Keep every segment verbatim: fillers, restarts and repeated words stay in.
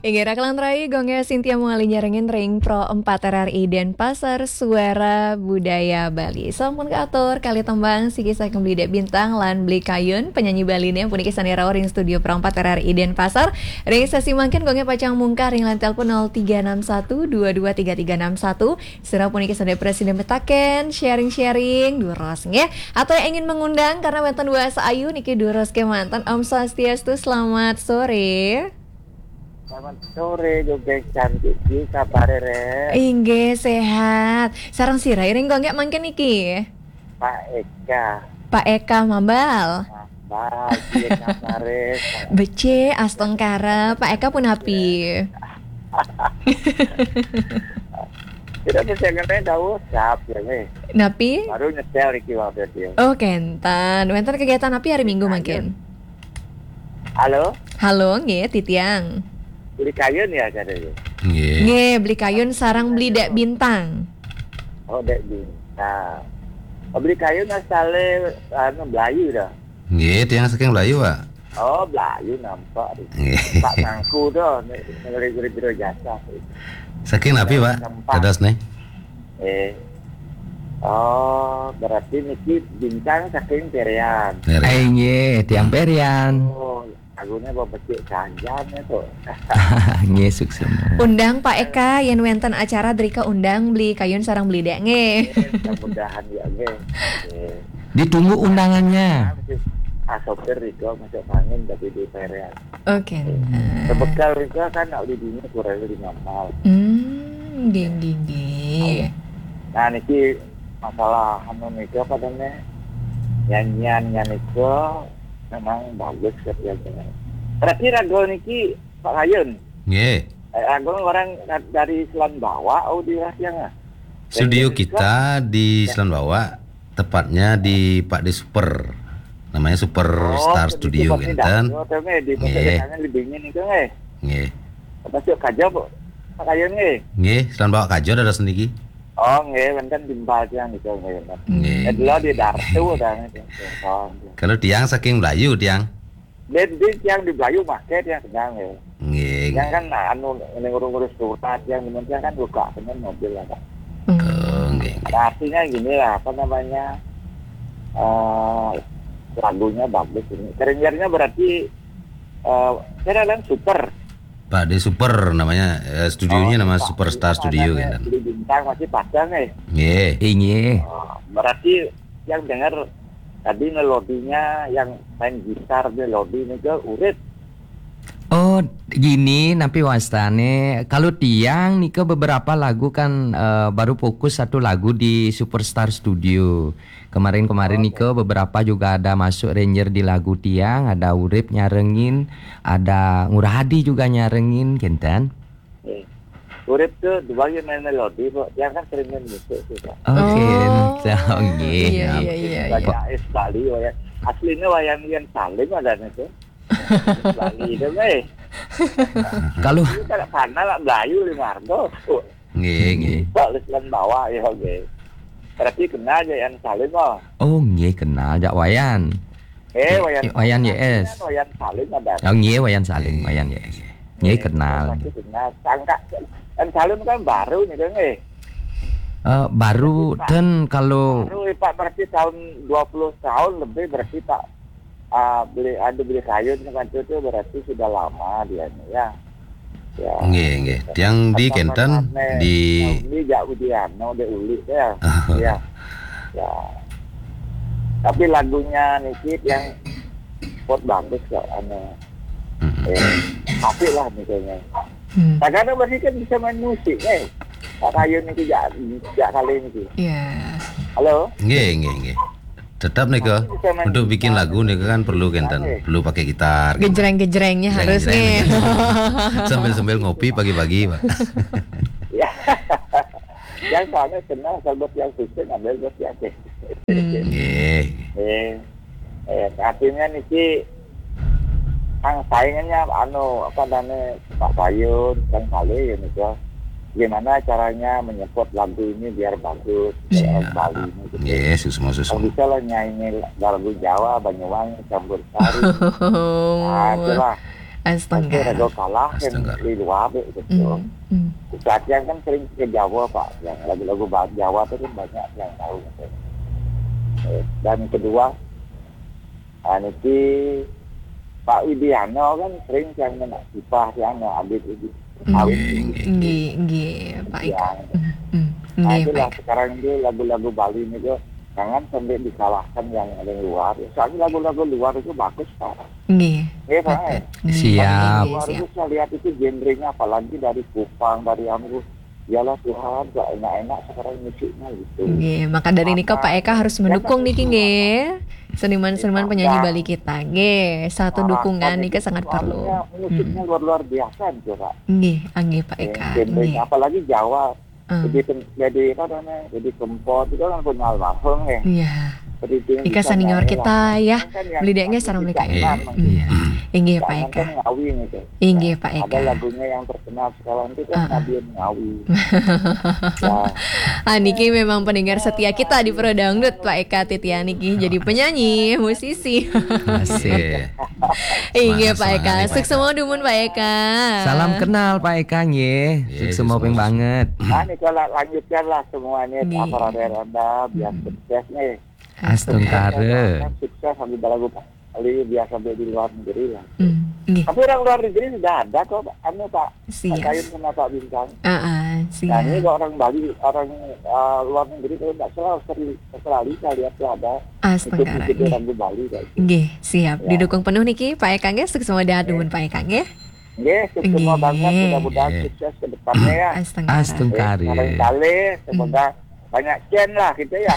Ingira kelantrai gongnya Cynthia Muali nyarengin ring Pro empat R R I dan Pasar Suara Budaya Bali. Sampun keatur kali tembang si kisah kembali dek bintang lan beli kayun penyanyi Bali ini punya kisah nira ring studio Pro empat R R I dan Pasar. Ring sesi mangkin gongnya pacang mungkar ring lan telepon nol tiga enam satu dua dua tiga tiga enam satu. Serah punya kisah dari Presiden Betaken sharing-sharing duros nge atau yang ingin mengundang karena mantan bahasa ayu niki duros ke mantan Om Swastiastu. Selamat sore. Selamat sore juga cantik di kabar re. Inge sehat. Sarang sirai ring gongnya mangken iki. Pak Eka. Pak Eka Mambal. Mambal di kamare. Bece astongkara Pak Eka pun happy. Kita bisa ngerti tahu siap ya nih. Napi? Baru nyetel iki waktu dia. Oh kentan. Wenten kegiatan napi hari Minggu mangken. Halo. Halo nge Titiang. Beli kayun ya katanya. Nggih. Nge beli kayun sarang beli dek bintang. Oh dek bintang. Oh, beli kayun asale anu Melayu dah. Nggih, tiyang saking Melayu, Pak. Oh Melayu nampak. Nggih. Pak Mangku dah ngeri-ngeri biro jasa. Saking napi, Pak? Dados nih. Eh. Oh, berarti niki bintang saking Perian. Eh nggih, tiang Perian. Oh, lagunya bawa becik jangan itu. Nggih sukses. Undang Pak Eka yen wenten acara Drika undang beli kayun sarang beli dek nge. Mudah-mudahan ya nge. Ditunggu undangannya. Ah sopir itu masuk angin tapi di Perian. Oke. Sebekal itu kan nak di dunia kurang lima mal. Hmm, ding ding ding. Nah niki masalah anu niki apa namanya? Nyanyian nyanyi itu memang bagus kerjanya. Berarti ragu niki Pak Kayun. Nggih. Eh, ragu orang dari Selan Bawah oh di Rasyanga. Studio kita di Selan Bawah, tepatnya di Pak De Super. Namanya Super Star Studio kan. kan. Oh, di posisinya lebih dingin itu nggih. Nggih. Masuk kajo Bu. Pak Kayun nggih. Nggih, Selan Bawah Kajo ada sendiri. Oh nggih, wonten timbal tiyang niku nggih. Nggih. Eh dulu di Dartu dan itu. Kalau tiang saking Melayu tiang. Dan di tiang di Melayu make tiang sedang ya. Nggih. Yang kan anu ngurus-ngurus surat yang kemudian kan buka dengan mobil lah Pak. Oh, nggih. Nah, artinya gini lah, apa namanya? Eh lagunya bagus ini. Kerenjarnya berarti eh saya kan super. Pak De Super namanya, eh, studionya Oh, nama Pak. Superstar Studio Namanya kan. Di bintang masih pasang eh. Nggih. Nggih. Oh, berarti yang dengar tadi melodinya yang main gitar melodi itu urip. Oh gini napi wastane kalau tiang nika beberapa lagu kan eh, baru fokus satu lagu di Superstar Studio. Kemarin-kemarin Oh, nika beberapa juga ada masuk ranger di lagu tiang, ada Urip nyarengin, ada Ngurah Hadi juga nyarengin kenten. Eh. Urip tuh dibagi main melodi kok. Dia kan sering main musik sih Pak. Oke, Oh, so, nggih. iya, iya, iya, iya. Banyak es Bali wayang. Aslinya wayang yang salim ada itu. Bali itu eh. Kalau Ini kan karena lah Melayu lima ratus. Nggih, nggih. Pak Lislan bawa ya oke. Berarti kena aja yang salim oh. oh nggih kenal jak wayan. Eh wayang. Wayan yes. Wayang salim ada. Oh nggih wayan saling, wayan yes. Nggih kenal. Berarti kena sangka. Yang salim kan baru nih kan eh. Eh, baru dan kalau Baru eh, Pak berarti tahun dua puluh tahun lebih berarti Pak ah, beli ada beli kayu dengan itu berarti sudah lama dia nih ya. Ya. Nggih, nggih. Tiang di Kenten di Ini jak ujiano de uli ya. Ya. Ya. Tapi lagunya Nikit yang spot bagus kok anu. Eh, tapi lah nih kayaknya. Hmm. Kadang-kadang berarti kan bisa main musik eh. Pak Kayu nih jak jak kali ini. Iya. Halo. nggih, nggih, nggih. Tetap nih kok. Untuk bikin lagu nih kan perlu Kenten, perlu pakai gitar. kan. Gejreng-gejrengnya harus nih. Gejreng-gejreng. Sambil-sambil ngopi pagi-pagi, Pak. Ya. Yang soalnya kenal kalau buat yang susah ambil buat yang eh. Nggih. Eh, eh, artinya niki ang saingannya anu apa namanya Pak Kayun kan kali ya nih gimana caranya menyebut lagu ini biar bagus biar Bali ini gitu. Nggih, susmo Kalau susmo. bisa lah nyanyi lagu Jawa Banyuwangi campur sari. Nah, itulah. Oke, Astaga. rego kalah kan Astaga. di luar gitu. Hmm. Hmm. Latihan kan sering ke Jawa Pak, yang lagu-lagu bahasa Jawa itu kan banyak yang tahu. Gitu. Eh, Dan kedua, ah, niki Pak Widiano kan sering yang menak sifah yang abis itu. Awit itu. Nggih, nggih, Pak Eka. Yang, Hmm. Hmm. nah Nggih, Pak itulah Eka. sekarang itu lagu-lagu Bali ini tuh jangan sampai dikalahkan yang ada yang luar. Soalnya lagu-lagu luar itu bagus Pak. Nggih. Iya Pak. Nggih, Siap. nggih, Luar siap. itu saya lihat itu genrenya apalagi dari Kupang, dari Amru. Yalah Tuhan, gak enak-enak sekarang musiknya gitu. Nggih, maka dari Nika Pak Eka harus mendukung niki nggih. Seniman-seniman penyanyi Bali kita. Nggih, satu dukungan Nika sangat perlu. Soalnya musiknya luar-luar biasa gitu Pak. Nggih, nggih Pak Eka. Nggih. Genrenya apalagi Jawa. Hmm. Jadi tem- jadi apa namanya? Jadi Kempot itu kan punya almarhum ya. Iya. Jadi itu yang Ika bisa senior nyanyi kita lah. ya. Kan yang Belidaknya pasti sarung bisa mereka ya. enak, Iya. Nggih Pak Jangan Eka. kan Ngawi gitu. Nggih, Pak Ada Eka. lagunya yang terkenal sekarang itu kan Ah, ah. Nabiun Ngawi. Ya, Ah, Niki memang pendengar setia kita di Pro Dangdut Pak Eka Titia Niki jadi penyanyi, musisi. Asik. Iya Semangat, Pak Eka, semangat, Pak sukses mau dumun Pak Eka. Salam kenal Pak Eka nggih. Iya, Sukses mau peng sukses. banget. nah nih kalau lanjutkanlah semuanya Nih. aparat Anda biar sukses nih. Astungkare. Kan sukses sambil lagu kali biar sampai di luar negeri lah. Hmm, nggih, Tapi orang luar negeri sudah ada kok, anu Pak. Pak siap. Kayun sama Pak Bintang. Ah, ah, Nah ini siap. kalau orang Bali, orang uh, luar negeri kalau nggak salah Australia, Australia saya lihat tuh ada Astagfirullah. ikut-ikut Nggih. orang di Bali kayak gitu. Nggih, siap. Ya. Didukung penuh niki Pak Eka nggih, sukses mau dahat dumun Pak Eka nggih. Nggih, sukses semua Nggih. banget, mudah-mudahan Nggih. sukses ke depannya ya. Astagfirullah. Astungkare. Lain kali semoga banyak cen lah gitu ya.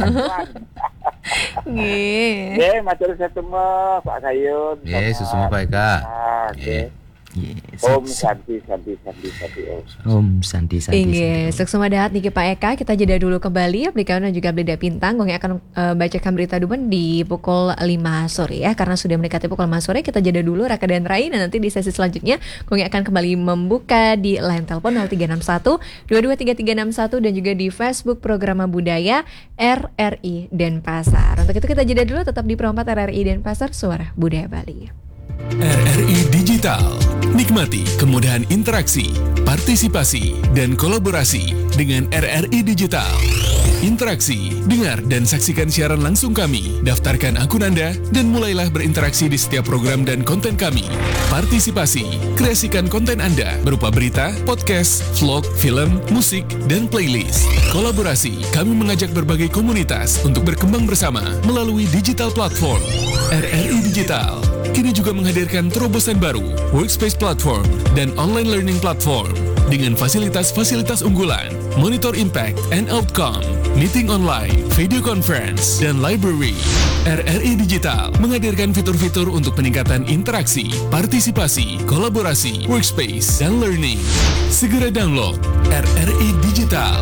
Nggih. Nggih, matur saya semua Pak Kayun. Yes, semua Pak Eka. Ah, nggih. Yes. Om Santi Santi Santi Santi Om. Om Santi Santi. Inggih, sukses dahat niki Pak Eka. Kita jeda dulu kembali aplikawan dan juga Belida Bintang. Gongi akan eh, bacakan berita dumun di pukul lima sore ya. Karena sudah mendekati pukul lima sore, kita jeda dulu Raka dan Rai. Dan nanti di sesi selanjutnya Gongi akan kembali membuka di line telepon nol tiga enam satu dua dua tiga tiga enam satu dan juga di Facebook Programa Budaya R R I Denpasar. Untuk itu kita jeda dulu, tetap di Pro empat R R I Denpasar, Suara Budaya Bali. R R I Digital. Nikmati kemudahan interaksi, partisipasi, dan kolaborasi dengan R R I Digital. Interaksi, dengar dan saksikan siaran langsung kami, daftarkan akun Anda, dan mulailah berinteraksi di setiap program dan konten kami. Partisipasi, kreasikan konten Anda berupa berita, podcast, vlog, film, musik, dan playlist. Kolaborasi, kami mengajak berbagai komunitas untuk berkembang bersama melalui digital platform. R R I Digital kini juga menghadirkan terobosan baru, workspace platform, dan online learning platform dengan fasilitas-fasilitas unggulan, monitor impact and outcome, meeting online, video conference, dan library. R R I Digital menghadirkan fitur-fitur untuk peningkatan interaksi, partisipasi, kolaborasi, workspace, dan learning. Segera download R R I Digital.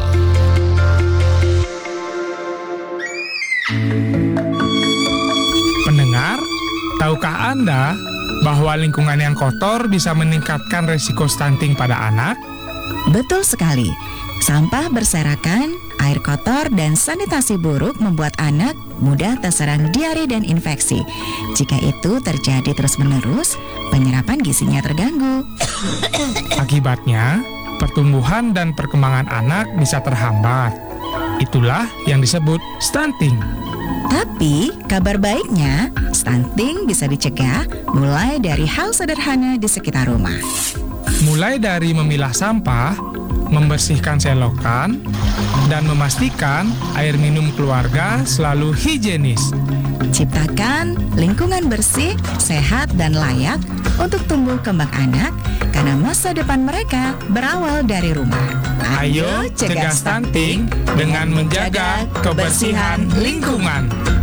Pendengar, tahukah Anda bahwa lingkungan yang kotor bisa meningkatkan resiko stunting pada anak? Betul sekali. Sampah berserakan, air kotor, dan sanitasi buruk membuat anak mudah terserang diare dan infeksi. Jika itu terjadi terus-menerus, penyerapan gizinya terganggu. Akibatnya, pertumbuhan dan perkembangan anak bisa terhambat. Itulah yang disebut stunting. Tapi, kabar baiknya, stunting bisa dicegah mulai dari hal sederhana di sekitar rumah. Mulai dari memilah sampah, membersihkan selokan, dan memastikan air minum keluarga selalu higienis. Ciptakan lingkungan bersih, sehat, dan layak untuk tumbuh kembang anak karena masa depan mereka berawal dari rumah. Ayo cegah stunting dengan menjaga kebersihan lingkungan.